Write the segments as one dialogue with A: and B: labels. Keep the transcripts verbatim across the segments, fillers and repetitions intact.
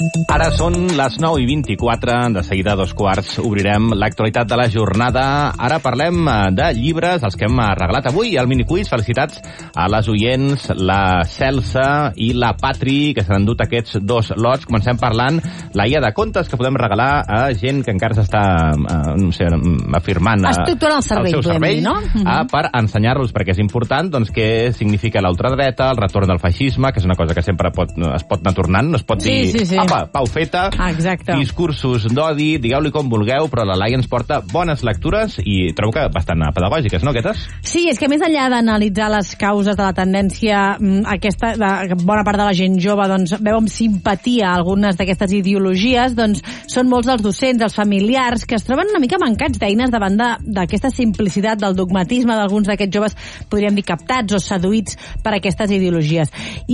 A: Ara són les nou i vint-i-quatre, de seguida a dos quarts obrirem l'actualitat de la jornada. Ara parlem de llibres, els que hem regalat avui al miniquiz. Felicitats a les oients, la Celsa i la Patri, que s'han endut aquests dos lots. Comencem parlant, Laia, de contes que podem regalar a gent que encara s'està no sé, afirmant
B: estructurant el cervell,
A: el seu cervell,
B: dir, no?
A: uh-huh. per ensenyar-los, perquè és important doncs, què significa l'ultradreta, el retorn del feixisme, que és una cosa que sempre pot, es pot anar tornant, no es pot
B: sí,
A: dir,
B: sí, sí.
A: apa, pau feta,
B: exacte.
A: Discursos d'odi, digueu-li com vulgueu, però la Laia ens porta bones lectures i trobo que bastant pedagògiques, no, aquestes?
B: Sí, és que més enllà d'analitzar les causes de la tendència, aquesta, la, bona part de la gent jove doncs, veu amb simpatia algunes d'aquestes ideologies, doncs són molts dels docents, els familiars, que es troben una mica mancats d'eines davant d'aquesta simplicitat del dogmatisme d'alguns d'aquests joves, podríem dir captats o seduïts per aquestes ideologies.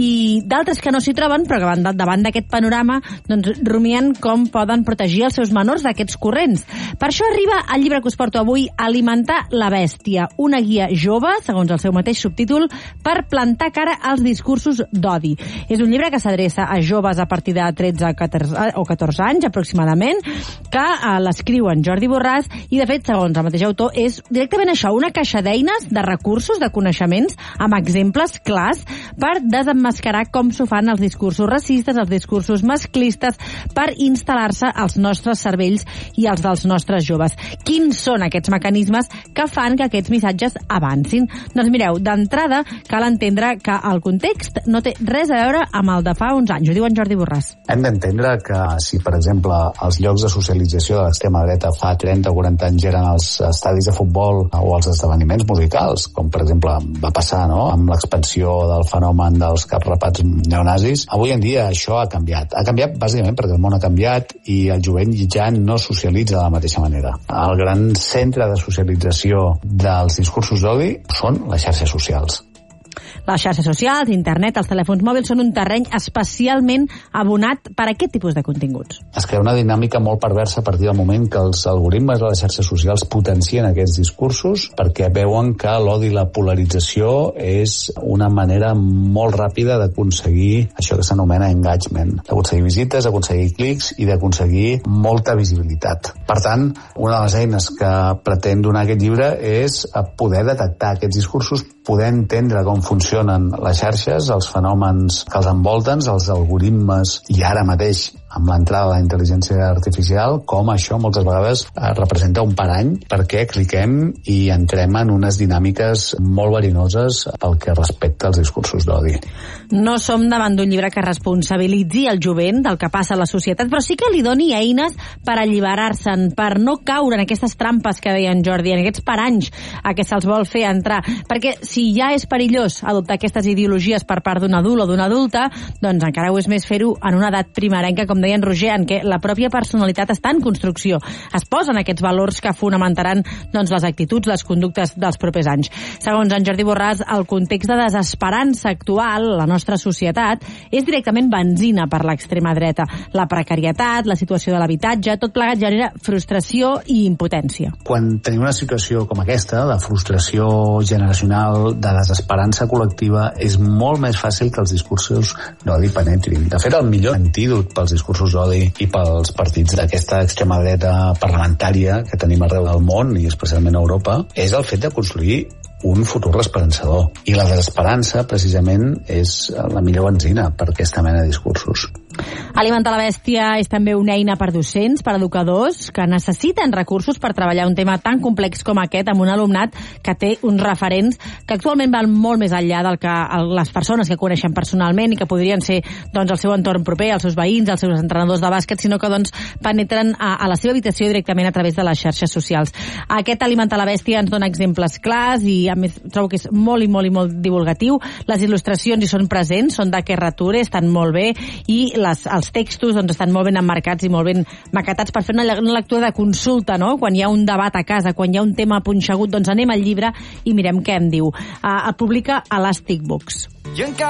B: I d'altres que no s'hi troben, però que davant d'aquest panorama doncs, rumien com poden protegir els seus menors d'aquests corrents. Per això arriba el llibre que us porto avui, Alimentar la bèstia, una guia jove, segons el seu mateix subtítol, per plantar cara als discursos d'odi. És un llibre que s'adreça a joves a partir de tretze o catorze anys, aproximadament, que eh, l'escriuen Jordi Borràs, i de fet, segons el mateix autor, és directament això, una caixa d'eines, de recursos, de coneixements, amb exemples clars, per desemmascarar com s'ho fan els discursos racistes, els discursos masclistes, per instal·lar-se als nostres cervells i als dels nostres joves. Quins són aquests mecanismes que fan que aquests missatges avancin? Doncs mireu, d'entrada cal entendre que el context no té res a veure amb el de fa uns anys. Ho diu en Jordi Borràs.
C: Hem d'entendre que si, per exemple, els llocs de socialització de l'extrema dreta fa trenta o quaranta anys eren els estadis de futbol o els esdeveniments musicals, com per exemple va passar no? amb l'expansió del fenomen dels caps-rapats neonazis, avui en dia això ha canviat. Ha canviat bàsicament perquè el món ha canviat i el jovent ja no socialitza de la mateixa manera. El gran centre de socialització dels discursos d'odi són les xarxes socials.
B: Les xarxes socials, internet, els telèfons mòbils són un terreny especialment abonat per a aquest tipus de continguts.
C: Es crea una dinàmica molt perversa a partir del moment que els algoritmes de les xarxes socials potencien aquests discursos perquè veuen que l'odi i la polarització és una manera molt ràpida d'aconseguir això que s'anomena engagement, d'aconseguir visites, d'aconseguir clics i d'aconseguir molta visibilitat. Per tant, una de les eines que pretén donar aquest llibre és poder detectar aquests discursos, poder entendre com funcionen les xarxes, els fenòmens que els envolten, els algoritmes, i ara mateix amb l'entrada de la intel·ligència artificial, com això moltes vegades representa un parany perquè cliquem i entrem en unes dinàmiques molt verinoses pel que respecta als discursos d'odi.
B: No som davant d'un llibre que responsabilitzi el jovent del que passa a la societat, però sí que li doni eines per alliberar-se'n, per no caure en aquestes trampes que deia en Jordi, en aquests paranys a què se'ls vol fer entrar. Perquè si ja és perillós adoptar aquestes ideologies per part d'un adult o d'una adulta, doncs encara ho és més fer-ho en una edat primerenca, com deia en Roger, en què la pròpia personalitat està en construcció. Es posen aquests valors que fonamentaran doncs, les actituds, les conductes dels propers anys. Segons en Jordi Borràs, el context de desesperança actual, la nostra societat, és directament benzina per l'extrema dreta. La precarietat, la situació de l'habitatge, tot plegat genera frustració i impotència.
C: Quan tenim una situació com aquesta, de frustració generacional, de desesperança col·lectiva, és molt més fàcil que els discursos d'odi penetrin. De fet, el millor antídot pels discursos d'odi i pels partits d'aquesta extrema dreta parlamentària que tenim arreu del món, i especialment a Europa, és el fet de construir un futur esperançador. I la desesperança, precisament, és la millor benzina per aquesta mena de discursos.
B: Alimentar la bèstia és també una eina per docents, per educadors, que necessiten recursos per treballar un tema tan complex com aquest amb un alumnat que té uns referents que actualment van molt més enllà del que les persones que coneixen personalment i que podrien ser doncs, el seu entorn proper, els seus veïns, els seus entrenadors de bàsquet, sinó que doncs, penetren a, a la seva habitació directament a través de les xarxes socials. Aquest Alimentar la bèstia ens dona exemples clars i a més trobo que és molt i molt i molt divulgatiu. Les il·lustracions hi són presents, són d'aquest Rature, estan molt bé, i les, els textos doncs, estan molt ben emmarcats i molt ben maquetats per fer una, una lectura de consulta, no? Quan hi ha un debat a casa, quan hi ha un tema punxegut, doncs anem al llibre i mirem què em diu. Uh, el publica Elastic Books.